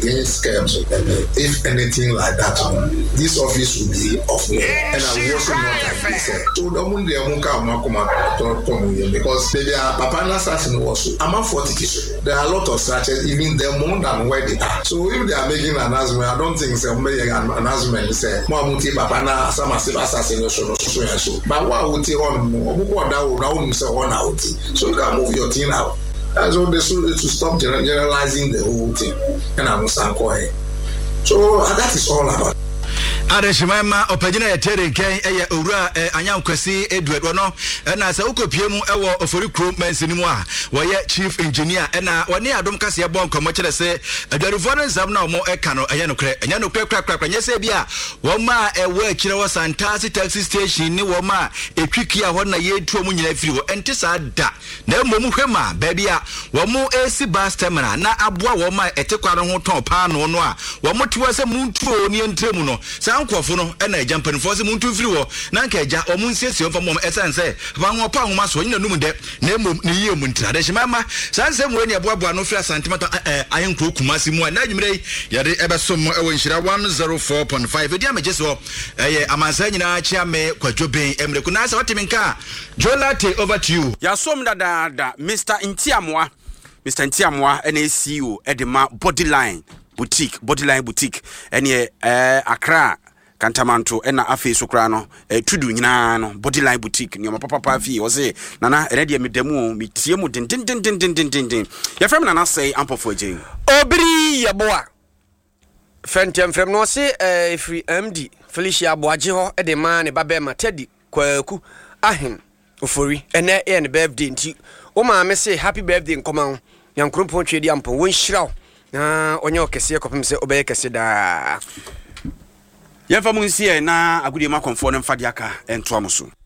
against scams. If anything like that, this office will be off. And I will also not like this. So the moon they won't come because they are Papana assassin also. I'm a 40 tissue. There are a lot of searches, even the more than where they are. So if they are making an announcement, I don't think somebody an announcement say Mamuti Papana some assassin so. But what would you on down so on out? So you can move your thing out. That's all they should to stop generalizing the whole thing. And I'm Sankoe. So that is all about. Adeshimama opagina ya tere ken eye owura Anyankwasi Edward no na se ukopiemu ewo ofori kro mansinimu a woye chief engineer na woni adom kase bon komo kire se adwarifo no nsam na omo eka no eye no kra nyese bia wo ma ewo akire wo Santasi taxi station ni wo ma etwiki a ho na yetuo mu nyina firi wo ente sa da na mmom hwema ba bia wo mo esi bus terminal na aboa wo ma etekware ho ton pa no no a wo mo tiwa se muntuo ni entremu no nkofo no na agya mpanifo se muntu firi wo na nka agya o munsiesie mfa mom esense ba nwopa ahoma so nyina num de na emom ne yie mu ntira de himama sanse mu anya boaboa no fira santimata ayenkro kumasi mu na adwumire yade ebesom ewo nhira 104.5 edi amagye so amansa nyina chia me kwadwoben emreku na asa watimi nka Jolate over to you yasom da Mr. Ntiamwa ene CEO edema Bodyline Boutique ene Accra Kantamanto ena afi sokra no tudu nyina no Bodyline Boutique ni papa fi wo se nana ene de medemu metie mu den ya frem nana say ampofo agin obiri yeboa fentem frem no se free MD Felicia Boaje ho e de ma ne babema Teddy Kwaku ahen ofori ene ne birthday nti o ma me say happy birthday nkoma yankrompon twedi ampon won hyiraw na onye okese kopem se obeye kese da yemfa munsie na agudi makonfo no mfade aka entoamoso